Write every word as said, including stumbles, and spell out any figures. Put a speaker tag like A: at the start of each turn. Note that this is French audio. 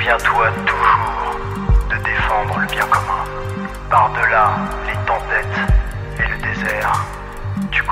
A: Souviens-toi toujours de défendre le bien commun. Par-delà les tempêtes et le désert,